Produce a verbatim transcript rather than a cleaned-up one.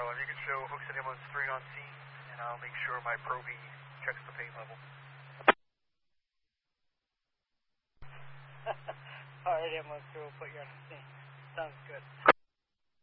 if you could show hooks and ambulance three on scene, and I'll make sure my Proby checks the pain level. Alright, ambulance two will put you on the scene. Sounds good.